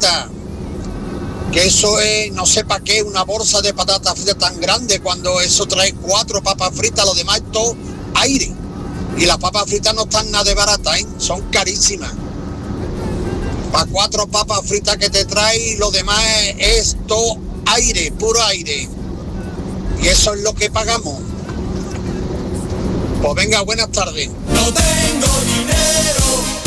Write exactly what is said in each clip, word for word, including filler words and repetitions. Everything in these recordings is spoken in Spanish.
fritas. Que eso es, no sé para qué, una bolsa de patatas fritas tan grande cuando eso trae cuatro papas fritas, lo demás es todo aire. Y las papas fritas no están nada de baratas, ¿eh? Son carísimas. Para cuatro papas fritas que te trae, lo demás es, es todo aire, puro aire. Y eso es lo que pagamos. Pues venga, buenas tardes. No tengo dinero,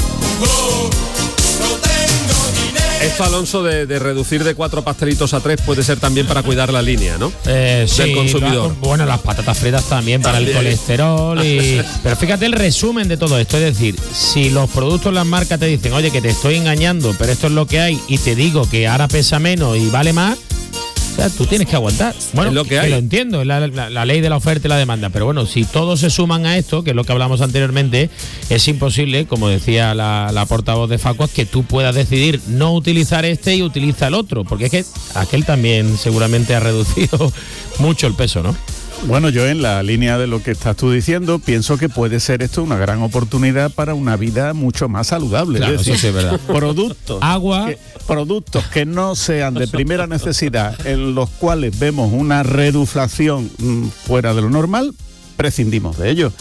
oh, no tengo dinero. Esto, Alonso, de, de reducir de cuatro pastelitos a tres puede ser también para cuidar la línea, ¿no? Eh, sí, del consumidor. La, bueno, las patatas fritas también, para también. El colesterol. Y, pero fíjate el resumen de todo esto. Es decir, si los productos, las marcas te dicen, oye, que te estoy engañando, pero esto es lo que hay, y te digo que ahora pesa menos y vale más, o sea, tú tienes que aguantar. Bueno, es lo que, que, hay. que lo entiendo, es la, la, la ley de la oferta y la demanda. Pero bueno, si todos se suman a esto, que es lo que hablamos anteriormente, es imposible, como decía la, la portavoz de Facuas, que tú puedas decidir no utilizar este y utiliza el otro. Porque es que aquel también seguramente ha reducido mucho el peso, ¿no? Bueno, yo en la línea de lo que estás tú diciendo, pienso que puede ser esto una gran oportunidad para una vida mucho más saludable. Claro, es decir, sí, sí, es verdad. Productos, agua, que, productos que no sean de primera necesidad, en los cuales vemos una reduflación mmm, fuera de lo normal, prescindimos de ellos.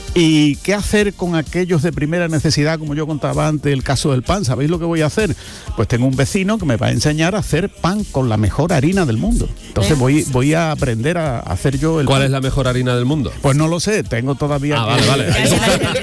¿Y qué hacer con aquellos de primera necesidad, como yo contaba antes, el caso del pan? ¿Sabéis lo que voy a hacer? Pues tengo un vecino que me va a enseñar a hacer pan con la mejor harina del mundo. Entonces voy, voy a aprender a hacer yo el ¿Cuál pan. es la mejor harina del mundo? Pues no lo sé, tengo todavía ah, que... vale, vale.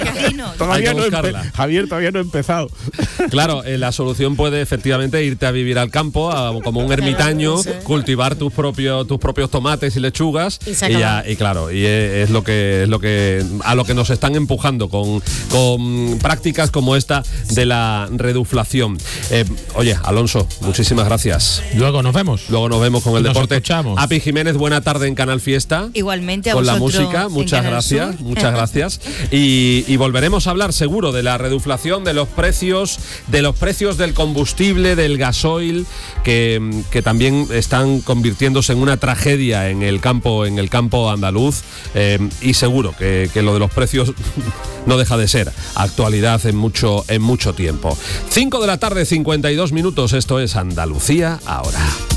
todavía no empe... Javier, todavía no he empezado. Claro, eh, la solución puede efectivamente irte a vivir al campo, a, como un ermitaño, sí. cultivar tus propios tus propios tomates y lechugas y, y, ya, y claro, y es, es lo que es lo que a lo que nos están empujando con, con prácticas como esta de la reduflación. Eh, oye, Alonso, muchísimas gracias. Luego nos vemos. Luego nos vemos con el nos deporte. Escuchamos. Api Jiménez, buena tarde en Canal Fiesta. Igualmente a con vosotros. La música, muchas gracias, Sur. muchas gracias. Y, y volveremos a hablar seguro de la reduflación, de los precios, de los precios del combustible, del gasoil, que, que también están convirtiéndose en una tragedia en el campo, en el campo andaluz, eh, y seguro que, que lo de los precios no deja de ser actualidad en mucho, en mucho tiempo. cinco de la tarde, cincuenta y dos minutos, esto es Andalucía ahora.